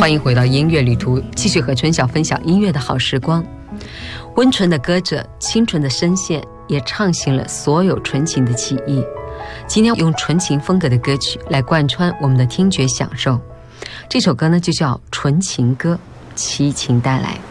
欢迎回到音乐旅途，继续和春晓分享音乐的好时光。温纯的歌者，清纯的声线，也唱醒了所有纯情的记忆。今天用纯情风格的歌曲来贯穿我们的听觉享受。这首歌呢就叫《纯情歌》，齐秦带来。